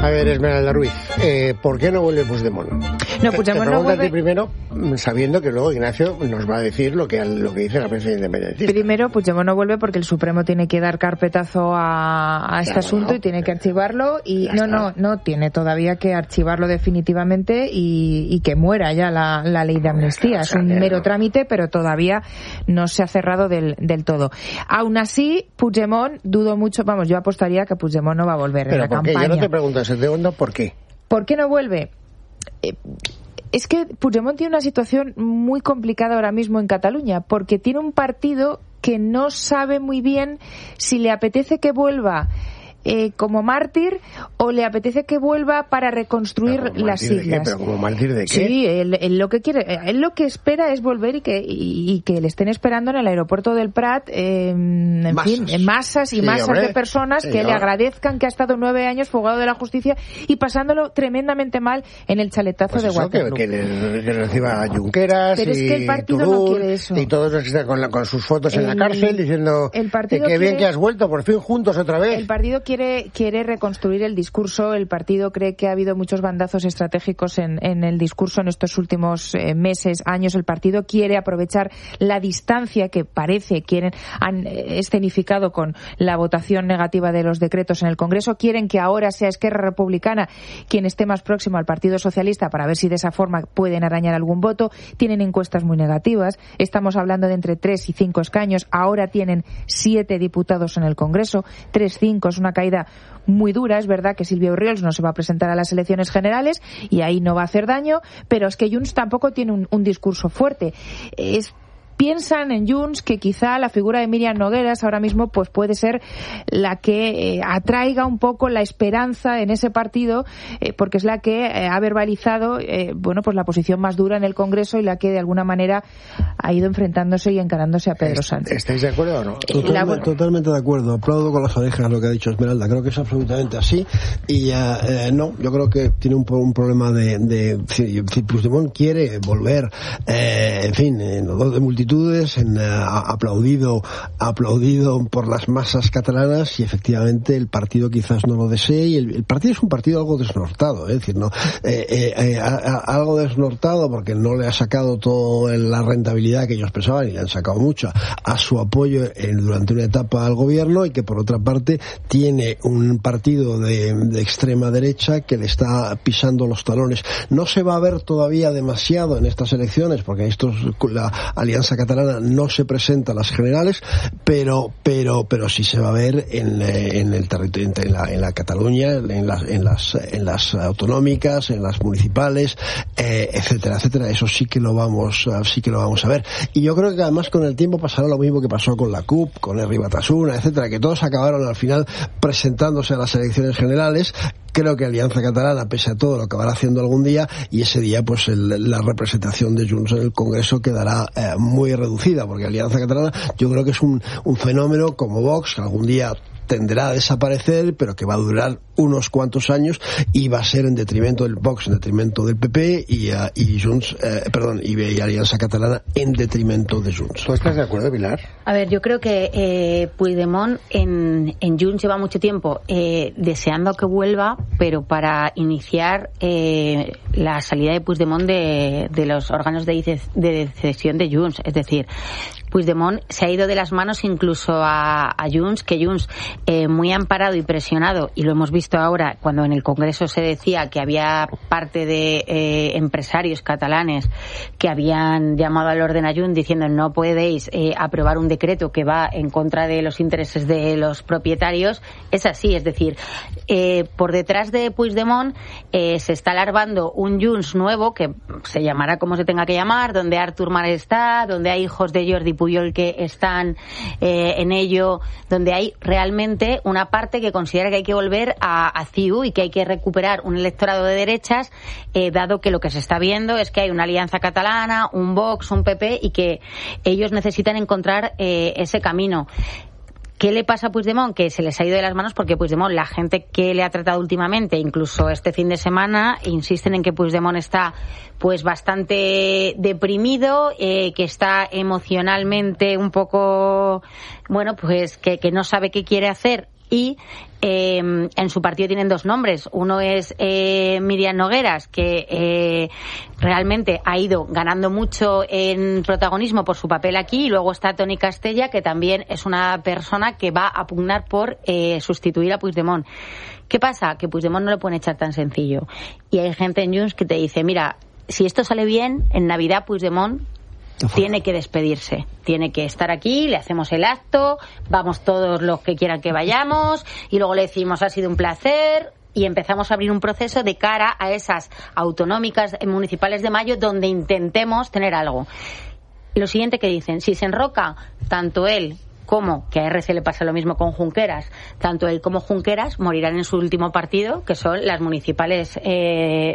A ver, Esmeralda Ruiz, ¿por qué no vuelve Puigdemont? No, Puigdemont no vuelve. Primero, sabiendo que luego Ignacio nos va a decir lo que dice la prensa independentista. Primero, Puigdemont no vuelve porque el Supremo tiene que dar carpetazo a este asunto y tiene que archivarlo. Y no tiene todavía que archivarlo definitivamente y que muera ya la ley de amnistía. Es un mero trámite, pero todavía no se ha cerrado del todo. Aún así, Puigdemont, dudo mucho, yo apostaría que Puigdemont no va a volver en la campaña. Yo no te pregunto ese segundo, ¿por qué? ¿Por qué no vuelve? Es que Puigdemont tiene una situación muy complicada ahora mismo en Cataluña, porque tiene un partido que no sabe muy bien si le apetece que vuelva como mártir o le apetece que vuelva para reconstruir las siglas. ¿Pero como mártir de qué? Sí, él lo que quiere, él lo que espera es volver y que le estén esperando en el aeropuerto del Prat, masas de personas que le agradezcan que ha estado 9 años fugado de la justicia y pasándolo tremendamente mal en el chaletazo de Waterloo. Que reciba a Junqueras. Pero es que el partido no quiere eso. Y todos los que están con sus fotos en la cárcel diciendo que bien que has vuelto, por fin juntos otra vez. El partido quiere reconstruir el discurso. El partido cree que ha habido muchos bandazos estratégicos en el discurso en estos últimos meses, años. El partido quiere aprovechar la distancia que parece han escenificado con la votación negativa de los decretos en el Congreso. Quieren que ahora sea Esquerra Republicana quien esté más próximo al Partido Socialista para ver si de esa forma pueden arañar algún voto. Tienen encuestas muy negativas. Estamos hablando de entre 3 y 5 escaños. Ahora tienen 7 diputados en el Congreso. 3-5 es una caída muy dura. Es verdad que Silvia Orriols no se va a presentar a las elecciones generales y ahí no va a hacer daño, pero es que Junts tampoco tiene un discurso fuerte. Piensan en Junts que quizá la figura de Míriam Nogueras ahora mismo pues puede ser la que atraiga un poco la esperanza en ese partido, porque es la que ha verbalizado pues la posición más dura en el Congreso y la que de alguna manera ha ido enfrentándose y encarándose a Pedro Sánchez. ¿Estáis de acuerdo o no? Totalmente de acuerdo. Aplaudo con las orejas lo que ha dicho Esmeralda. Creo que es absolutamente así. Y yo creo que tiene un problema si Puigdemont quiere volver, en los dos de multitud, aplaudido por las masas catalanas, y efectivamente el partido quizás no lo desee, y el partido es un partido algo desnortado, algo desnortado porque no le ha sacado toda la rentabilidad que ellos pensaban, y le han sacado mucha a su apoyo durante una etapa al gobierno, y que por otra parte tiene un partido de extrema derecha que le está pisando los talones. No se va a ver todavía demasiado en estas elecciones porque la Alianza Catalana no se presenta a las generales, pero sí se va a ver en el territorio, en la Cataluña, en las autonómicas, en las municipales, etcétera. Eso sí que lo vamos a ver. Y yo creo que además con el tiempo pasará lo mismo que pasó con la CUP, con Herri Batasuna, etcétera, que todos acabaron al final presentándose a las elecciones generales. Creo que Alianza Catalana, pese a todo, lo acabará haciendo algún día, y ese día pues la representación de Junts en el Congreso quedará muy reducida, porque Alianza Catalana yo creo que es un fenómeno como Vox, que algún día tenderá a desaparecer, pero que va a durar unos cuantos años, y va a ser en detrimento del Vox, en detrimento del PP, y Junts, y Alianza Catalana en detrimento de Junts. ¿Tú estás de acuerdo, Pilar? A ver, yo creo que Puigdemont en Junts lleva mucho tiempo deseando que vuelva, pero para iniciar la salida de Puigdemont de los órganos de decisión de Junts. Es decir, Puigdemont se ha ido de las manos incluso a Junts, que Junts, muy amparado y presionado, y lo hemos visto ahora cuando en el Congreso se decía que había parte de empresarios catalanes que habían llamado al orden a Junts diciendo no podéis aprobar un decreto que va en contra de los intereses de los propietarios. Es así, es decir, por detrás de Puigdemont se está larvando un Junts nuevo que se llamará como se tenga que llamar, donde Artur Mas está, donde hay hijos de Jordi Pujol que están en ello, donde hay realmente una parte que considera que hay que volver a CiU y que hay que recuperar un electorado de derechas, dado que lo que se está viendo es que hay una alianza catalana, un Vox, un PP, y que ellos necesitan encontrar ese camino. ¿Qué le pasa a Puigdemont? Que se les ha ido de las manos porque Puigdemont, la gente que le ha tratado últimamente, incluso este fin de semana, insisten en que Puigdemont está pues bastante deprimido, que está emocionalmente un poco, pues que no sabe qué quiere hacer y en su partido tienen dos nombres. Uno es Míriam Nogueras, que realmente ha ido ganando mucho en protagonismo por su papel aquí, y luego está Toni Castella, que también es una persona que va a pugnar por sustituir a Puigdemont. ¿Qué pasa? Que Puigdemont no lo pueden echar tan sencillo. Y hay gente en Junts que te dice, mira, si esto sale bien, en Navidad Puigdemont tiene que despedirse, tiene que estar aquí, le hacemos el acto, vamos todos los que quieran que vayamos, y luego le decimos, ha sido un placer, y empezamos a abrir un proceso de cara a esas autonómicas municipales de mayo donde intentemos tener algo. Lo siguiente que dicen, si se enroca tanto él como, que a RC le pasa lo mismo con Junqueras, tanto él como Junqueras morirán en su último partido, que son las municipales